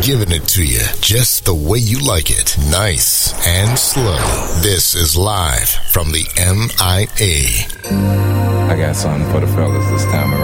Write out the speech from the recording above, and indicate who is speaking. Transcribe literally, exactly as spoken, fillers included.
Speaker 1: Giving it to you just the way you like it. Nice and slow. This is live from the M I A.
Speaker 2: I got something for the fellas this time around.